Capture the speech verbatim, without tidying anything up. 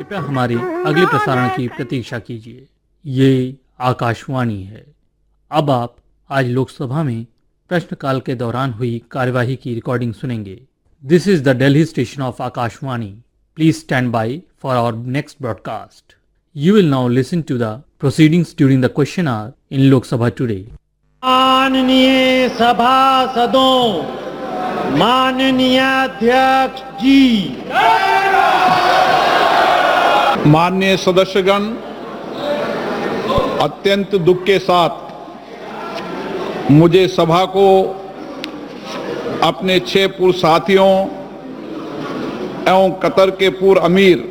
कृपया हमारे अगले प्रसारण की प्रतीक्षा कीजिए। ये आकाशवाणी है। अब आप आज लोकसभा में प्रश्नकाल के दौरान हुई कार्यवाही की रिकॉर्डिंग सुनेंगे। This is the Delhi station of Akashvani. Please stand by for our next broadcast. You will now listen to the proceedings during the question hour in Lok Sabha today. माननीय सभासदों, माननीय अध्यक्ष जी, माननीय सदस्यगण, अत्यंत दुख के साथ मुझे सभा को अपने छह पूर्व साथियों एवं कतर के पूर्व अमीर